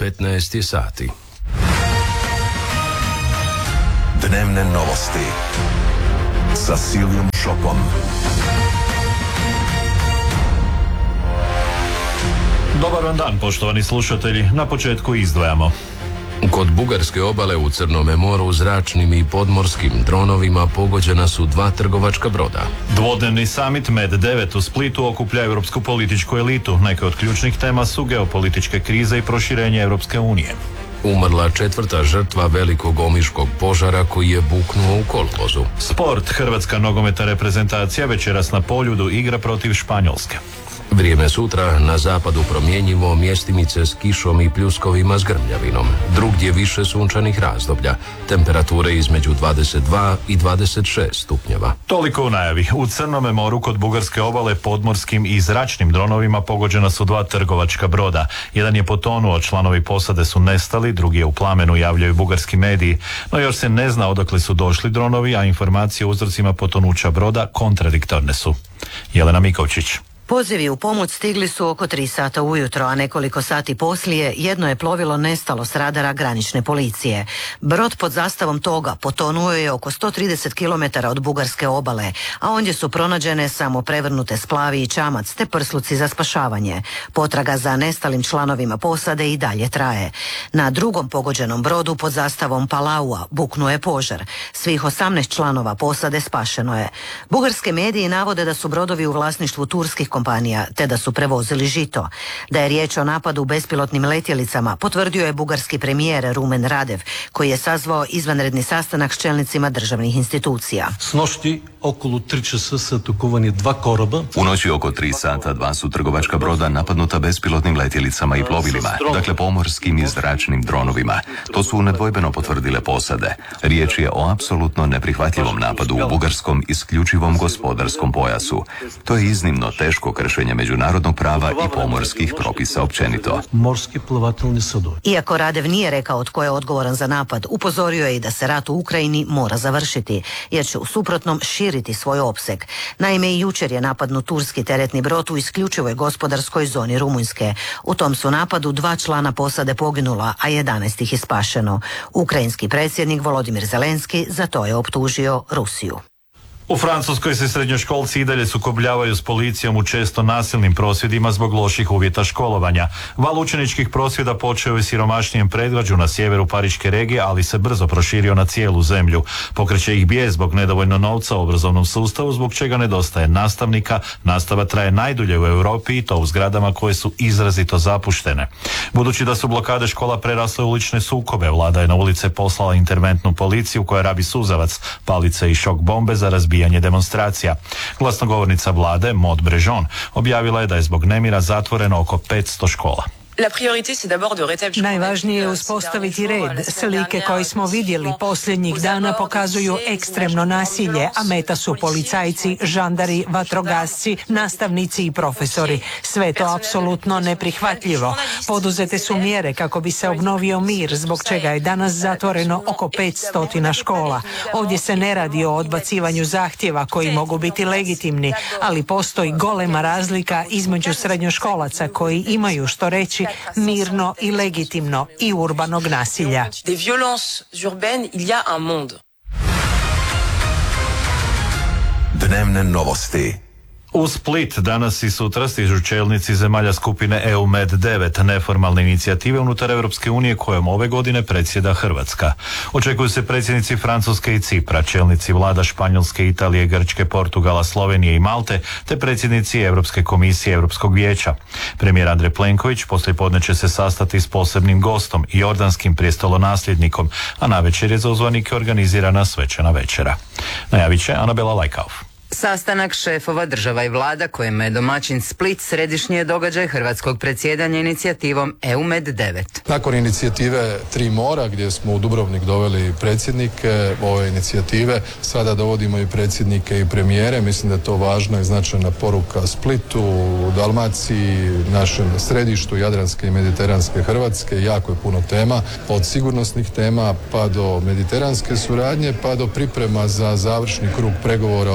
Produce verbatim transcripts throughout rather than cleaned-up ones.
petnaest je sati. Dnevne novosti sa Silijom Šopom. Dobar vam dan, poštovani slušatelji. Na početku izdvajamo. Kod bugarske obale u Crnome moru zračnim i podmorskim dronovima pogođena su dva trgovačka broda. Dvodnevni summit Med devet u Splitu okuplja europsku političku elitu. Neke od ključnih tema su geopolitičke krize i proširenje Europske unije. Umrla četvrta žrtva velikog omiškog požara koji je buknuo u kolovozu. Sport. Hrvatska nogometna reprezentacija večeras na Poljudu igra protiv Španjolske. Vrijeme sutra na zapadu promjenjivo, mjestimice s kišom i pljuskovima s grmljavinom. Drugdje više sunčanih razdoblja. Temperature između dvadeset dva i dvadeset šest stupnjeva. Toliko u najavi. U Crnome moru kod bugarske obale podmorskim i zračnim dronovima pogođena su dva trgovačka broda. Jedan je potonuo, članovi posade su nestali, drugi je u plamenu, javljaju bugarski mediji. No još se ne zna odakle su došli dronovi, a informacije o uzrocima potonuća broda kontradiktorne su. Jelena Mikovčić. Pozivi u pomoć stigli su oko tri sata ujutro, a nekoliko sati poslije jedno je plovilo nestalo s radara granične policije. Brod pod zastavom toga potonuo je oko sto trideset kilometara od bugarske obale, a ondje su pronađene samo prevrnute splavi i čamac te prsluci za spašavanje. Potraga za nestalim članovima posade i dalje traje. Na drugom pogođenom brodu pod zastavom Palaua buknuo je požar. Svih osamnaest članova posade spašeno je. Bugarske mediji navode da su brodovi u vlasništvu turskih kompanija, te da su prevozili žito. Da je riječ o napadu bespilotnim letjelicama, potvrdio je bugarski premijer Rumen Radev, koji je sazvao izvanredni sastanak s čelnicima državnih institucija. S nošti okolo tri časa su atakovani dva koroba. U noći oko tri sata dva su trgovačka broda napadnuta bespilotnim letjelicama i plovilima, dakle pomorskim i zračnim dronovima. To su nedvojbeno potvrdile posade. Riječ je o apsolutno neprihvatljivom napadu u bugarskom isključivom gospodarskom pojasu. To je iznimno teško kršenje međunarodnog prava i pomorskih propisa općenito. Morski plovatelni sudovi. Iako Radev nije rekao tko je odgovoran za napad, upozorio je i da se rat u Ukrajini mora završiti, jer će u suprotnom širiti svoj opseg. Naime, i jučer je napadnut turski teretni brod u isključivoj gospodarskoj zoni Rumunjske. U tom su napadu dva člana posade poginula, a jedanaest ih je spašeno. Ukrajinski predsjednik Volodimir Zelenski za to je optužio Rusiju. U Francuskoj se srednjoškolci i dalje sukobljavaju s policijom u često nasilnim prosvjedima zbog loših uvjeta školovanja. Val učeničkih prosvjeda počeo je u siromašnijem predgrađu na sjeveru Pariške regije, ali se brzo proširio na cijelu zemlju. Pokreće ih bijes zbog nedovoljno novca u obrazovnom sustavu, zbog čega nedostaje nastavnika. Nastava traje najdulje u Europi i to u zgradama koje su izrazito zapuštene. Budući da su blokade škola prerasle u ulične sukobe, vlada je na ulice poslala interventnu policiju koja rabi suzavac, palice i šok bombe za razbijanje demonstracija. Glasnogovornica vlade, Maud Brejon, objavila je da je zbog nemira zatvoreno oko petsto škola. Najvažnije je uspostaviti red. Slike koje smo vidjeli posljednjih dana pokazuju ekstremno nasilje, a meta su policajci, žandari, vatrogasci, nastavnici i profesori. Sve je to apsolutno neprihvatljivo. Poduzete su mjere kako bi se obnovio mir, zbog čega je danas zatvoreno oko petsto škola. Ovdje se ne radi o odbacivanju zahtjeva koji mogu biti legitimni, ali postoji golema razlika između srednjoškolaca koji imaju što reći mirno i legitimno i urbanog nasilja. Dnevne novosti. U Split danas i sutra stižu čelnici zemalja skupine E U Med devet, neformalne inicijative unutar Europske unije kojom ove godine predsjeda Hrvatska. Očekuju se predsjednici Francuske i Cipra, čelnici vlada Španjolske, Italije, Grčke, Portugala, Slovenije i Malte, te predsjednici Europske komisije Europskog vijeća. Premijer Andrej Plenković poslijepodne će se sastati s posebnim gostom, jordanskim prijestolonasljednikom, a navečer je za uzvanike organizirana svečana večera. Najavit će Anabela Lajkauf. Sastanak šefova država i vlada kojima je domaćin Split središnji je događaj hrvatskog predsjedanja inicijativom E U Med devet. Nakon inicijative Tri mora gdje smo u Dubrovnik doveli predsjednike ove inicijative, sada dovodimo i predsjednike i premijere. Mislim da je to važna i značajna poruka Splitu, Dalmaciji, našem središtu Jadranske i Mediteranske Hrvatske. Jako je puno tema, od sigurnosnih tema pa do mediteranske suradnje, pa do priprema za završni krug pregovora o višegodišnjem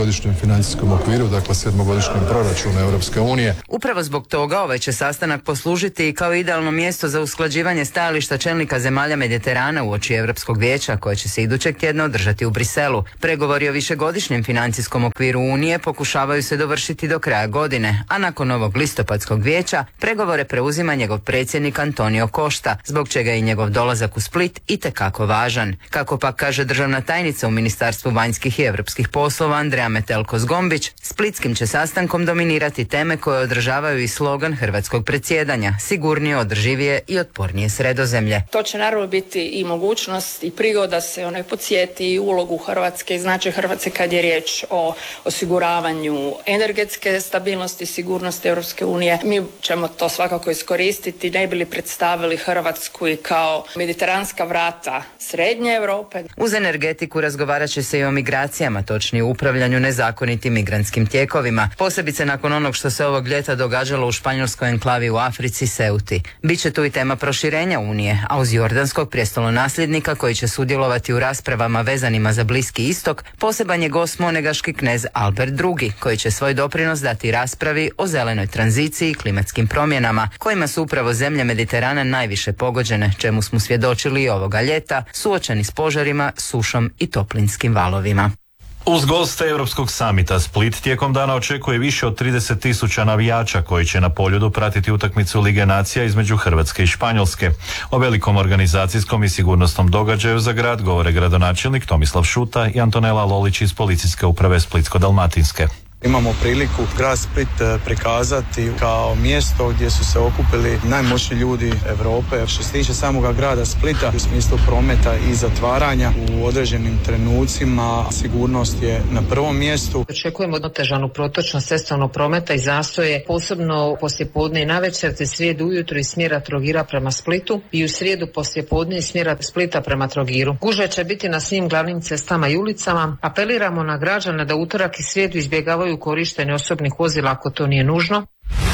višegodišnjem financijskom okviru, dakle sedmogodišnjem proračunu Europske unije. Upravo zbog toga ovaj će sastanak poslužiti i kao idealno mjesto za usklađivanje stajališta čelnika zemalja Mediterana uoči Europskog vijeća koje će se idućeg tjedna održati u Briselu. Pregovori o višegodišnjem financijskom okviru Unije pokušavaju se dovršiti do kraja godine, a nakon ovog listopadskog vijeća pregovore preuzima njegov predsjednik Antonio Costa, zbog čega je i njegov dolazak u Split itekako važan. Kako pak kaže državna tajnica u Ministarstvu vanjskih i europskih poslova Andreja Metelko-Zgombić, splitskim će sastankom dominirati teme koje održavaju i slogan hrvatskog predsjedanja: sigurnije, održivije i otpornije Sredozemlje. To će naravno biti i mogućnost i prigoda se onaj podsjeti i ulogu Hrvatske i značaj Hrvatske kad je riječ o osiguravanju energetske stabilnosti i sigurnosti Europske unije. Mi ćemo to svakako iskoristiti, ne bi li predstavili Hrvatsku i kao mediteranska vrata Srednje Europe. Uz energetiku razgovarat će se i o migracijama, točnije upravljanju nezakonitim migrantskim tijekovima, posebice nakon onog što se ovog ljeta događalo u španjolskoj enklavi u Africi, Ceuti. Biće tu i tema proširenja Unije, a uz jordanskog prijestolonasljednika koji će sudjelovati u raspravama vezanima za Bliski istok, poseban je gost monegaški knez Albert drugi, koji će svoj doprinos dati raspravi o zelenoj tranziciji i klimatskim promjenama, kojima su upravo zemlje Mediterana najviše pogođene, čemu smo svjedočili i ovoga ljeta, suočeni s požarima, sušom i toplinskim valovima. Uz goste Europskog samita Split tijekom dana očekuje više od trideset tisuća navijača koji će na Poljudu pratiti utakmicu Lige nacija između Hrvatske i Španjolske. O velikom organizacijskom i sigurnosnom događaju za grad govore gradonačelnik Tomislav Šuta i Antonela Lolić iz Policijske uprave Splitsko-dalmatinske. Imamo priliku grad Split prikazati kao mjesto gdje su se okupili najmoćniji ljudi Europe. Što se tiče samoga grada Splita u smislu prometa i zatvaranja u određenim trenucima, sigurnost je na prvom mjestu. Očekujemo otežanu protočnost cestovnog prometa i zastoje, posebno poslijepodne i navečer, te srijedu ujutro iz smjera Trogira prema Splitu i u srijedu poslijepodne iz smjera Splita prema Trogiru. Gužve će biti na svim glavnim cestama i ulicama. Apeliramo na građane da utorak i srijedu izbjegavaju korištenje osobnih vozila ako to nije nužno.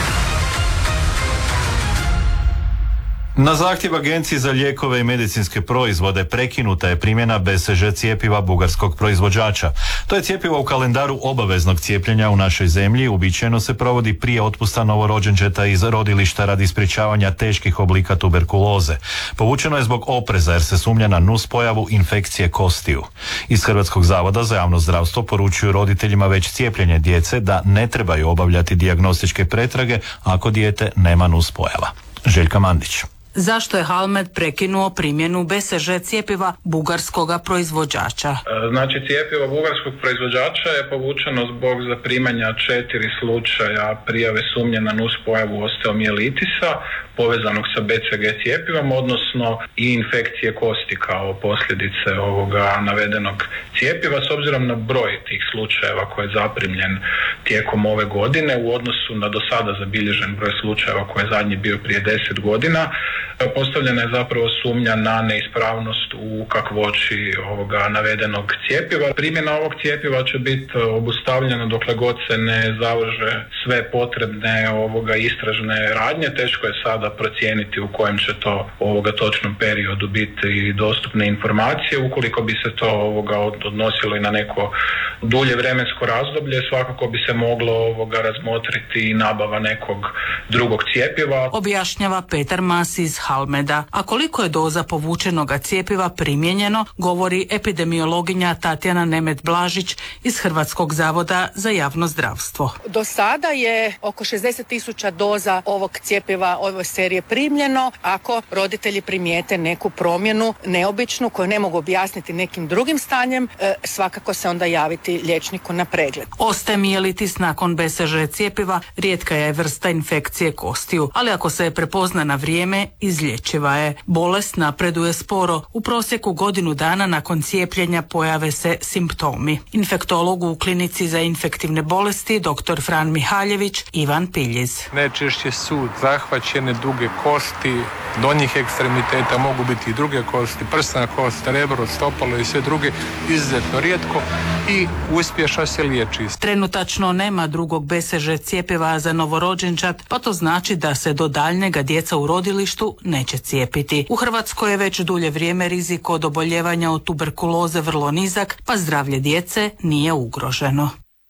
Na zahtjev Agencije za lijekove i medicinske proizvode prekinuta je primjena B C G cijepiva bugarskog proizvođača. To je cjepivo u kalendaru obaveznog cijepljenja u našoj zemlji. Uobičajeno se provodi prije otpusta novorođenčeta iz rodilišta radi sprječavanja teških oblika tuberkuloze. Povučeno je zbog opreza jer se sumnja na nuspojavu infekcije kostiju. Iz Hrvatskog zavoda za javno zdravstvo poručuju roditeljima već cijepljenje djece da ne trebaju obavljati dijagnostičke pretrage ako dijete nema nuspojava. Željka Mandić. Zašto je Halmed prekinuo primjenu B C G cijepiva bugarskoga proizvođača? Znači, cijepivo bugarskog proizvođača je povučeno zbog zaprimanja četiri slučaja prijave sumnje na nuspojavu osteomijelitisa povezanog sa B C G cijepivom, odnosno i infekcije kosti kao posljedice ovoga navedenog cijepiva. S obzirom na broj tih slučajeva koji je zaprimljen tijekom ove godine u odnosu na do sada zabilježen broj slučajeva koji je zadnji bio prije deset godina, postavljena je zapravo sumnja na neispravnost u kakvoći ovoga navedenog cijepiva. Primjena ovog cijepiva će biti obustavljena dokle god se ne završe sve potrebne ovoga istražne radnje. Teško je sada procijeniti u kojem će to ovoga točnom periodu biti dostupne informacije. Ukoliko bi se to ovoga odnosilo i na neko dulje vremensko razdoblje, svakako bi se moglo ovoga razmotriti i nabava nekog drugog cijepiva. Objašnjava Petar Mas iz Halmeda. A koliko je doza povučenoga cijepiva primijenjeno, govori epidemiologinja Tatjana Nemet-Blažić iz Hrvatskog zavoda za javno zdravstvo. Do sada je oko šezdeset tisuća doza ovog cijepiva ove serije primljeno. Ako roditelji primijete neku promjenu neobičnu koju ne mogu objasniti nekim drugim stanjem, svakako se onda javiti liječniku na pregled. Osteomijelitis nakon B C G cijepiva rijetka je vrsta infekcije kostiju, ali ako se je prepozna na vrijeme, izlječiva je. Bolest napreduje sporo. U prosjeku godinu dana nakon cijepljenja pojave se simptomi. Infektolog u klinici za infektivne bolesti dr. Fran Mihaljević, Ivan Piljiz. Najčešće su zahvaćene duge kosti, donjih ekstremiteta, mogu biti i druge kosti, prsna kost, rebro, stopalo i sve druge, izuzetno rijetko i uspješno se liječi. Trenutačno nema drugog B C G cijepiva za novorođenčad, pa to znači da se do daljnjega djeca u rodilištu neće cijepiti. U Hrvatskoj je već dulje vrijeme rizik od oboljevanja od tuberkuloze vrlo nizak, pa zdravlje djece nije ugroženo.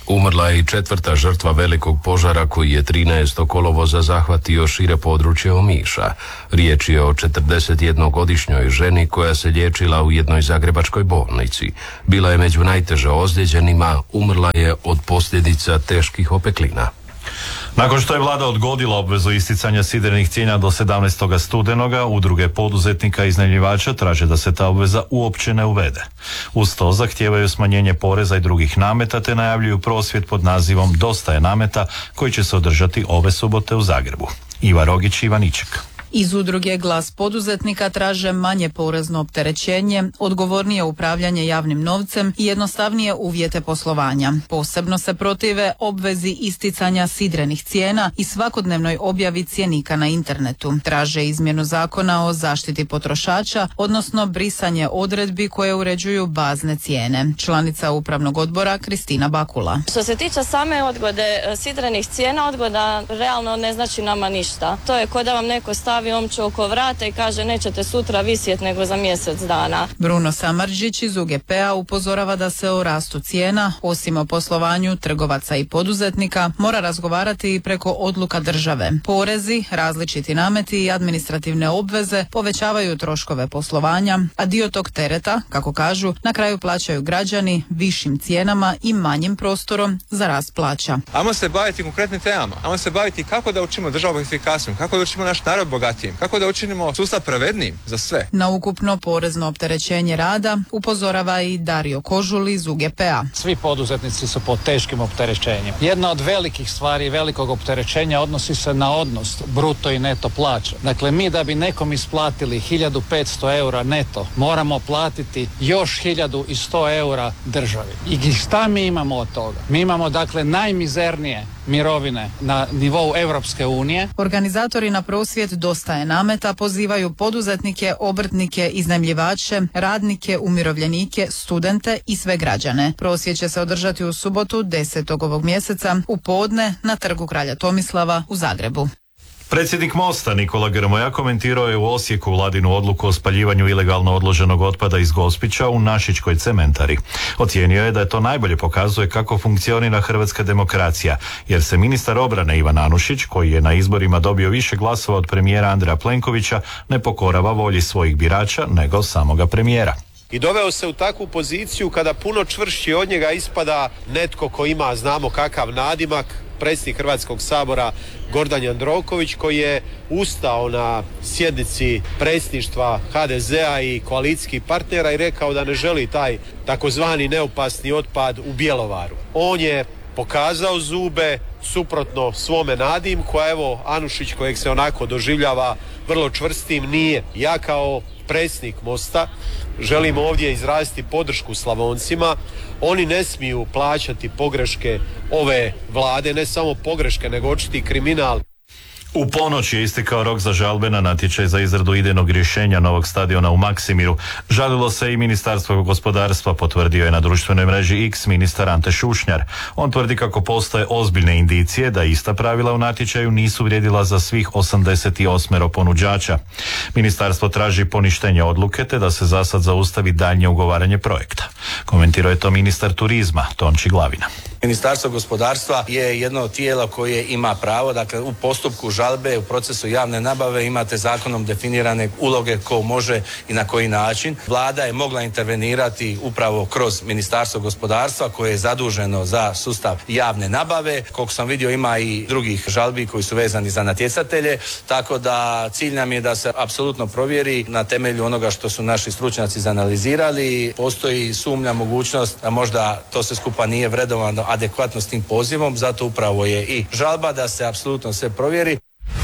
Umrla je i četvrta žrtva velikog požara koji je trinaestog kolovoza zahvatio šire područje Omiša. Riječ je o četrdesetjednogodišnjoj ženi koja se liječila u jednoj zagrebačkoj bolnici. Bila je među najteže ozlijeđenima, umrla je od posljedica teških opeklina. Nakon što je vlada odgodila obvezu isticanja sidrenih cijena do sedamnaestog studenoga, udruge poduzetnika i iznajmljivača traže da se ta obveza uopće ne uvede. Uz to zahtijevaju smanjenje poreza i drugih nameta te najavljuju prosvjed pod nazivom Dosta je nameta koji će se održati ove subote u Zagrebu. Iva Rogić, Ivaniček. Iz udruge Glas poduzetnika traže manje porezno opterećenje, odgovornije upravljanje javnim novcem i jednostavnije uvjete poslovanja. Posebno se protive obvezi isticanja sidrenih cijena i svakodnevnoj objavi cjenika na internetu. Traže izmjenu zakona o zaštiti potrošača, odnosno brisanje odredbi koje uređuju bazne cijene. Članica upravnog odbora Kristina Bakula. Što se tiče same odgode sidrenih cijena, odgoda realno ne znači nama ništa. To je ko da vam neko stavi omču oko vrata i kaže nećete sutra visjeti nego za mjesec dana. Bruno Samardžić iz U G P-a upozorava da se o rastu cijena, osim o poslovanju trgovaca i poduzetnika, mora razgovarati i preko odluka države. Porezi, različiti nameti i administrativne obveze povećavaju troškove poslovanja, a dio tog tereta, kako kažu, na kraju plaćaju građani višim cijenama i manjim prostorom za rast plaća. Ajmo se baviti konkretnim temama, ajmo se baviti kako da učinimo državu efikasnijom, kako da učinimo naš narod bogatijim, kako da učinimo sustav pravednijim za sve. Na ukupno porezno opterećenje rada upozorava i Dario Kožul iz U G P-a. Svi poduzetnici su pod teškim opterećenjem. Jedna od velikih stvari velikog opterećenja odnosi se na odnos bruto i neto plaće. Dakle, mi da bi nekom isplatili hiljadu petsto eura neto, moramo platiti još hiljadu sto eura državi. I šta mi imamo od toga? Mi imamo dakle najmizernije mirovine na nivou Europske unije. Organizatori na prosvjed Dosta je nameta pozivaju poduzetnike, obrtnike, iznajmljivače, radnike, umirovljenike, studente i sve građane. Prosvjed će se održati u subotu desetog ovog mjeseca u podne na Trgu kralja Tomislava u Zagrebu. Predsjednik Mosta Nikola Grmoja komentirao je u Osijeku vladinu odluku o spaljivanju ilegalno odloženog otpada iz Gospića u Našičkoj cementari. Ocijenio je da je to najbolje pokazuje kako funkcionira hrvatska demokracija, jer se ministar obrane Ivan Anušić, koji je na izborima dobio više glasova od premijera Andreja Plenkovića, ne pokorava volji svojih birača nego samoga premijera. I doveo se u takvu poziciju kada puno čvršći od njega ispada netko ko ima, znamo kakav nadimak, predsjednik Hrvatskog sabora Gordan Jandroković, koji je ustao na sjednici predsjedništva ha de zea i koalicijskih partnera i rekao da ne želi taj takozvani neopasni otpad u Bjelovaru. On je pokazao zube suprotno svome nadimku, a evo Anušić, kojeg se onako doživljava vrlo čvrstim, nije. Ja kao predsjednik Mosta želim ovdje izraziti podršku Slavoncima. Oni ne smiju plaćati pogreške ove vlade, ne samo pogreške, nego očiti kriminal. U ponoć je istekao rok za žalbe na natječaj za izradu idejnog rješenja novog stadiona u Maksimiru. Žalilo se i Ministarstvo gospodarstva, potvrdio je na društvenoj mreži X ministar Ante Šušnjar. On tvrdi kako postoje ozbiljne indicije da ista pravila u natječaju nisu vrijedila za svih osamdeset osam ponuđača. Ministarstvo traži poništenje odluke te da se zasad zaustavi daljnje ugovaranje projekta. Komentirao je to ministar turizma Tonči Glavina. Ministarstvo gospodarstva je jedno od tijela koje ima pravo, dakle u postupku žalbe, u procesu javne nabave imate zakonom definirane uloge ko može i na koji način. Vlada je mogla intervenirati upravo kroz Ministarstvo gospodarstva koje je zaduženo za sustav javne nabave. Koliko sam vidio ima i drugih žalbi koji su vezani za natjecatelje, tako da cilj nam je da se apsolutno provjeri na temelju onoga što su naši stručnjaci izanalizirali. Postoji sumnja, mogućnost da možda to sve skupa nije vredovano adekvatno s tim pozivom, zato upravo je i žalba da se apsolutno sve provjeri.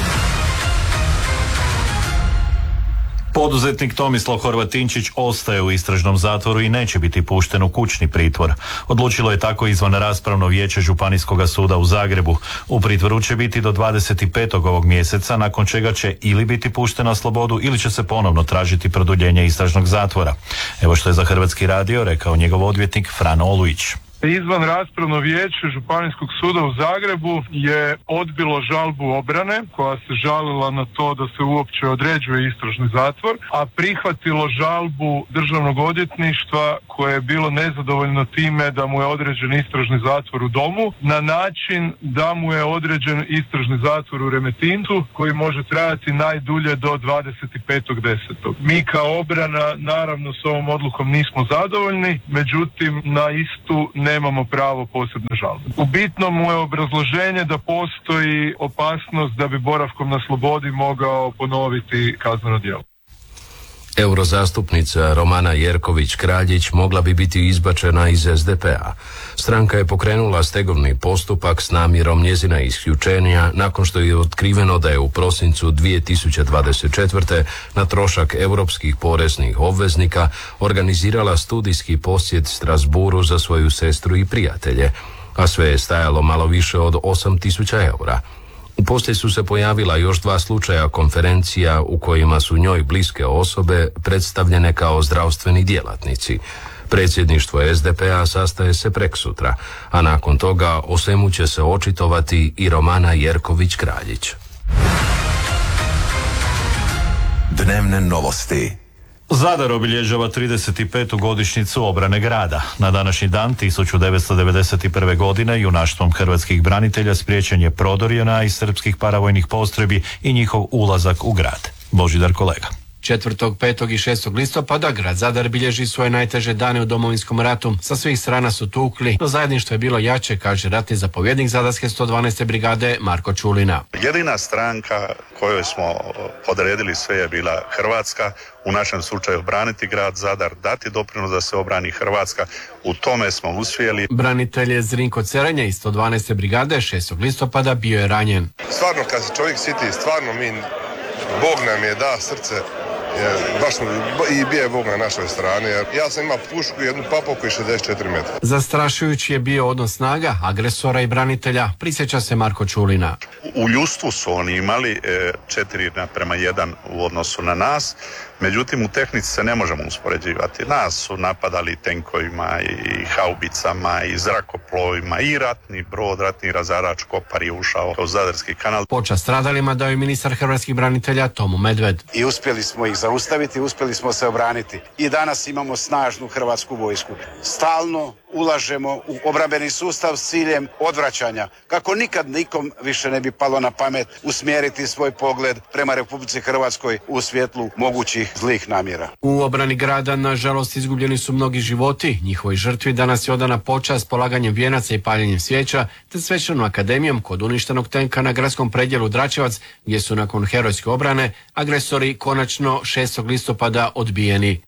Poduzetnik Tomislav Horvatinčić ostaje u istražnom zatvoru i neće biti pušten u kućni pritvor. Odlučilo je tako izvanraspravno vijeće Županijskog suda u Zagrebu. U pritvoru će biti do dvadeset petog ovog mjeseca, nakon čega će ili biti pušten na slobodu ili će se ponovno tražiti produljenje istražnog zatvora. Evo što je za Hrvatski radio rekao njegov odvjetnik Fran Olujić. Izvan raspravno vijeće Županijskog suda u Zagrebu je odbilo žalbu obrane koja se žalila na to da se uopće određuje istražni zatvor, a prihvatilo žalbu Državnog odvjetništva koje je bilo nezadovoljno time da mu je određen istražni zatvor u domu na način da mu je određen istražni zatvor u Remetincu koji može trajati najdulje do dvadeset petog desetog Mi kao obrana naravno s ovom odlukom nismo zadovoljni, međutim na istu nemamo pravo posebne žalbe. U bitnom mu je obrazloženje da postoji opasnost da bi boravkom na slobodi mogao ponoviti kazneno djelo. Eurozastupnica Romana Jerković-Kraljić mogla bi biti izbačena iz es de pe a. Stranka je pokrenula stegovni postupak s namjerom njezina isključenja nakon što je otkriveno da je u prosincu dvije tisuće dvadeset četvrte na trošak europskih poreznih obveznika organizirala studijski posjet Strasburu za svoju sestru i prijatelje, a sve je stajalo malo više od osam tisuća eura. Poslije su se pojavila još dva slučaja konferencija u kojima su njoj bliske osobe predstavljene kao zdravstveni djelatnici. Predsjedništvo es de pe a sastaje se preksutra, a nakon toga o svemu će se očitovati i Romana Jerković-Kraljić. Dnevne novosti. Zadar obilježava trideset petu godišnjicu obrane grada. Na današnji dan tisuću devetsto devedeset prve. godine junaštvom hrvatskih branitelja spriječen je prodor je na iz srpskih paravojnih postrojbi i njihov ulazak u grad. Božidar Kolega. četvrtog, petog i šestog listopada grad Zadar bilježi svoje najteže dane u Domovinskom ratu. Sa svih strana su tukli, no zajedništvo je bilo jače, kaže ratni zapovjednik Zadarske sto dvanaeste brigade Marko Čulina. Jedina stranka kojoj smo podredili sve je bila Hrvatska, u našem slučaju braniti grad Zadar, dati doprinos da se obrani Hrvatska, u tome smo uspjeli. Branitelj je Zrinko Cerenja iz sto dvanaeste brigade šestog listopada bio je ranjen. Stvarno kad se čovjek siti, stvarno mi, Bog nam je da srce. Je, baš i bio je Bog na našoj strani. Ja sam imao pušku, jednu papoku i šezdeset četiri metra. Zastrašujući je bio odnos snaga agresora i branitelja, prisjeća se Marko Čulina. U ljudstvu su oni imali e, četiri naprema jedan u odnosu na nas, međutim u tehnici se ne možemo uspoređivati. Nas su napadali tenkovima i haubicama i zrakoplovima i ratni brod, ratni razarač Kopar je ušao u Zadarski kanal. Počast stradalima dao je ministar hrvatskih branitelja Tomo Medved. I uspjeli smo ih zaustaviti, uspjeli smo se obraniti. I danas imamo snažnu hrvatsku vojsku. Stalno ulažemo u obrambeni sustav s ciljem odvraćanja, kako nikad nikom više ne bi palo na pamet usmjeriti svoj pogled prema Republici Hrvatskoj u svjetlu mogućih zlih namjera. U obrani grada, nažalost, izgubljeni su mnogi životi. Njihovoj žrtvi danas je odana počast polaganjem vijenaca i paljenjem svijeća, te svečanom akademijom kod uništenog tenka na gradskom predjelu Dračevac, gdje su nakon herojske obrane agresori konačno šestog listopada odbijeni.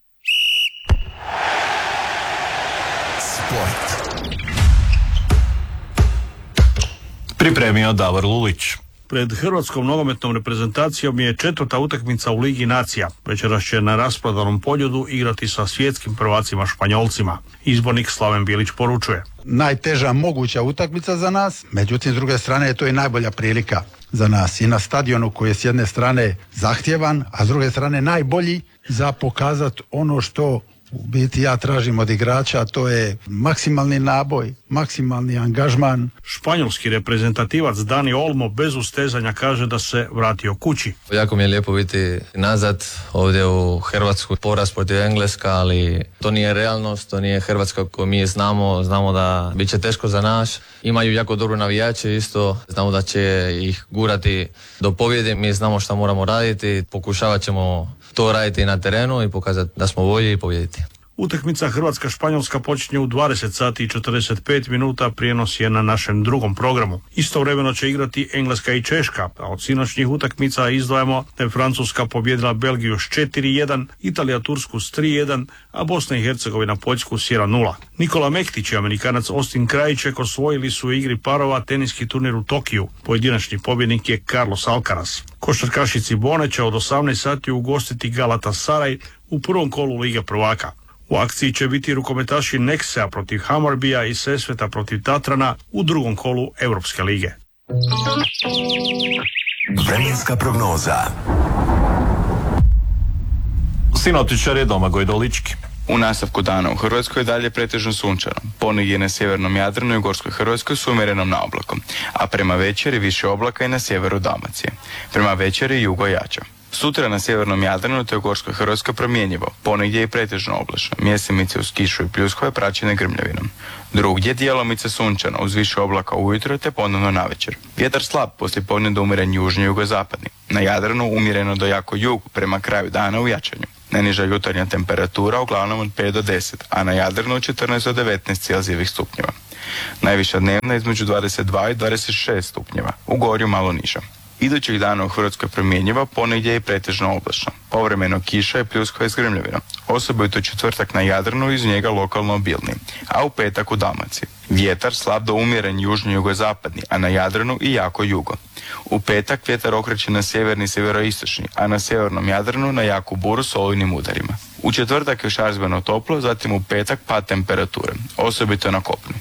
Pripremio Davor Lulić. Pred hrvatskom nogometnom reprezentacijom je četvrta utakmica u Ligi nacija. Večeras će na rasprodanom poljudu igrati sa svjetskim prvacima Španjolcima. Izbornik Slaven Bilić poručuje. Najteža moguća utakmica za nas, međutim s druge strane je to i najbolja prilika za nas i na stadionu koji je s jedne strane zahtjevan, a s druge strane najbolji za pokazati ono što u biti ja tražim od igrača, to je maksimalni naboj, maksimalni angažman. Španjolski reprezentativac Dani Olmo bez ustezanja kaže da se vratio kući. Jako mi je lijepo biti nazad ovdje u Hrvatsku. Poraz protiv Engleska, ali to nije realnost, to nije Hrvatska koju mi znamo. Znamo da bit će teško za nas. Imaju jako dobro navijače isto. Znamo da će ih gurati do pobjede. Mi znamo šta moramo raditi. Pokušavat ćemo to raditi na terenu i pokazati da smo volji i pobijediti. Utakmica Hrvatska-Španjolska počinje u dvadeset sati i četrdeset pet minuta, prijenos je na našem drugom programu. Istovremeno će igrati Engleska i Češka, a od sinoćnjih utakmica izdvajamo da je Francuska pobjedila Belgiju s četiri jedan, Italija Tursku s tri jedan, a Bosna i Hercegovina Poljsku s jedan nula. Nikola Mektić i Amerikanac Austin Krajicek osvojili su u igri parova teniski turnir u Tokiju. Pojedinačni pobjednik je Carlos Alcaraz. Košarkaši Cibone će od osamnaest sati ugostiti Galatasaray u prvom kolu Lige prvaka. U akciji će biti rukometaši Nexea protiv Hamarbija i Sesveta protiv Tatrana u drugom kolu Europske lige. Vremenska prognoza. Sinoptičar je Domagoj Dolički. U nastavku dana u Hrvatskoj dalje pretežno sunčano, ponegdje na sjevernom Jadranu i Gorskoj Hrvatskoj s umjerenom naoblakom, a prema večeri više oblaka i na sjeveru Dalmacije. Prema večeri jugo jača. Sutra na sjevernom Jadranu te u Gorskoj Hrvatskoj promjenjivo, ponegdje i pretežno oblačno, mjesemice uz kišu i pljuskove praćene grmljavinom. Drugdje djelomice sunčano uz više oblaka ujutro te ponovno navečer. Vjetar slab poslijepodne do umjeren južni jugozapadni. Na Jadranu umjereno do jako jug prema kraju dana u jačanju. Najniža jutarnja temperatura uglavnom od pet do deset, a na Jadranu od četrnaest do devetnaest celzijevih stupnjeva. Najviša dnevna između dvadeset dva i dvadeset šest stupnjeva, u Gorju malo niža. Idućih dana u Hrvatskoj promjenjivo, ponegdje je pretežno oblačno. Povremeno kiša i pljuskove s grmljavinom. Osobito četvrtak na Jadranu i iz njega lokalno obilni, a u petak u Dalmaciji. Vjetar slab do umjeren južni jugozapadni, a na Jadranu i jako jugo. U petak vjetar okreće na sjeverni i sjeveroistočni, a na sjevernom Jadranu na jaku buru s olujnim udarima. U četvrtak je šarzbeno toplo, zatim u petak pad temperature, osobito na kopnu.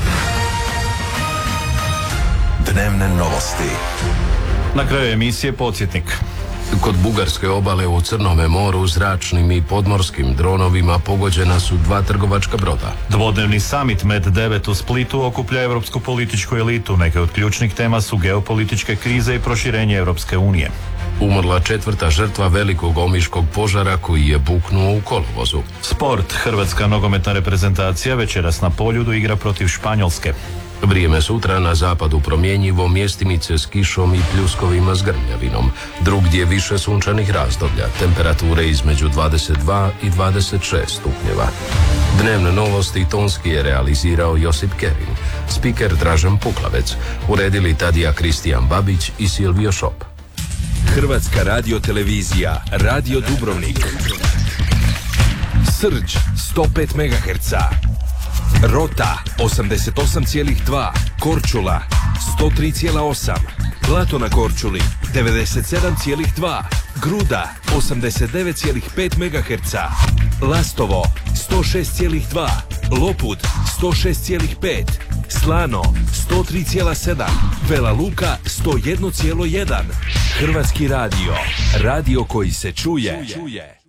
Dnevne novosti. Na kraju emisije podsjetnik. Kod bugarske obale u Crnome moru zračnim i podmorskim dronovima pogođena su dva trgovačka broda. Dvodnevni summit Med devet u Splitu okuplja europsku političku elitu. Neke od ključnih tema su geopolitičke krize i proširenje Europske unije. Umrla četvrta žrtva velikog omiškog požara koji je buknuo u kolovozu. Sport. Hrvatska nogometna reprezentacija večeras na Poljudu igra protiv Španjolske. Vrijeme sutra na zapadu promjenjivo, mjestimice s kišom i pljuskovima s grmljavinom. Drugdje više sunčanih razdoblja, temperature između dvadeset dva i dvadeset šest stupnjeva. Dnevne novosti tonski je realizirao Josip Kerin. Spiker Dražen Puklavec. Uredili Tadija Kristijan Babić i Silvio Šop. Hrvatska radiotelevizija, Radio Dubrovnik. Srđ sto pet megaherca. Rota osamdeset osam zarez dva, Korčula sto tri zarez osam, Blato na Korčuli devedeset sedam zarez dva, Gruda osamdeset devet zarez pet megaherca, Lastovo sto šest zarez dva, Lopud sto šest zarez pet, Slano sto tri zarez sedam, Vela Luka sto jedan zarez jedan. Hrvatski radio, radio koji se čuje.